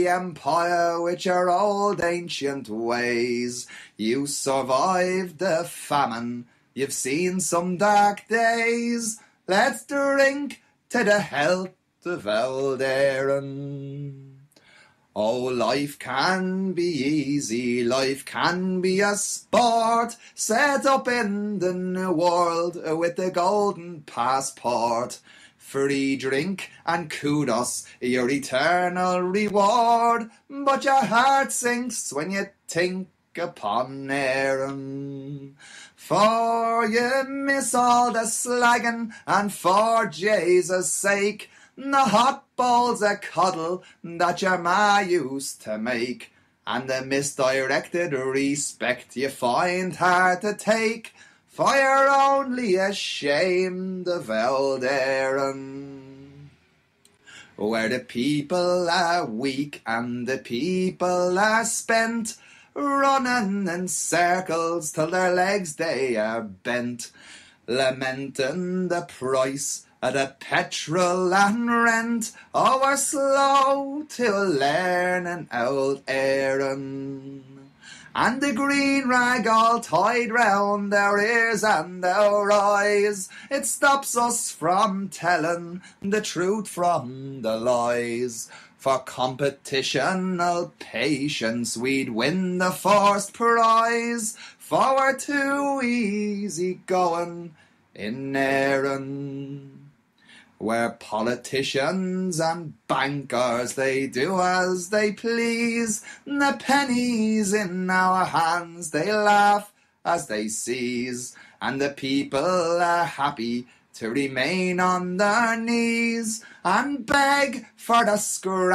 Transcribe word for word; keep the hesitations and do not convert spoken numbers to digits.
empire with your old ancient ways. You survived the famine, you've seen some dark days. Let's drink to the health of old Éireann. Oh, life can be easy, life can be a sport, set up in the new world with the golden passport. Free drink and kudos, your eternal reward, but your heart sinks when you think upon Éireann. For you miss all the slagging, and for Jesus' sake, the hot bowls of cuddle that your ma used to make, and the misdirected respect you find hard to take, for you're only ashamed of old Éireann, where the people are weak and the people are spent, running in circles till their legs they are bent, lamenting the price of the petrol and rent. Oh, we're slow to learn an old Éireann, and the green rag all tied round our ears and our eyes, it stops us from telling the truth from the lies. For competitional patience we'd win the first prize, for we're too easy going in Éireann, where politicians and bankers they do as they please. The pennies in our hands they laugh as they seize, and the people are happy to remain on their knees and beg for the scrap